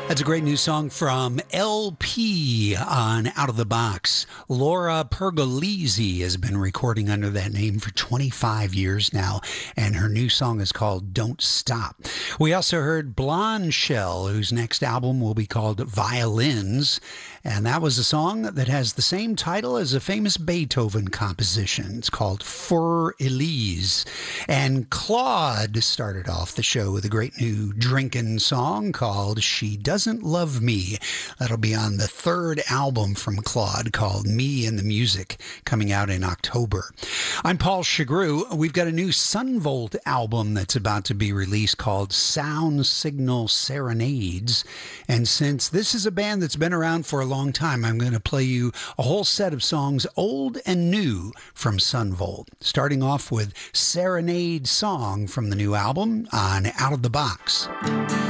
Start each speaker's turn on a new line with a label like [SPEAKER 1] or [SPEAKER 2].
[SPEAKER 1] That's a great new song from LP on Out of the Box. Laura Pergolesi has been recording under that name for 25 years now, and her new song is called Don't Stop. We also heard Blonde Shell, whose next album will be called Violins, and that was a song that has the same title as a famous Beethoven composition. It's called For Elise. And Claude started off the show with a great new drinking song called She Doesn't Love Me. That'll be on the third album from Claude called Me and the Music, coming out in October. I'm Paul Chagru. We've got a new Sunvolt album that's about to be released called Sound Signal Serenades. And since this is a band that's been around for a long time, I'm going to play you a whole set of songs, old and new, from Sunvolt. Starting off with Serenade Song from the new album on Out of the Box.